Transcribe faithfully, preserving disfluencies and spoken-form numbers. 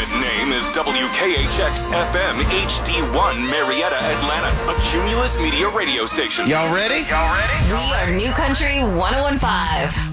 legitimate name is W K H X F M H D one Marietta, Atlanta, a Cumulus Media radio station. Y'all ready? Y'all ready? We are New Country one oh one point five.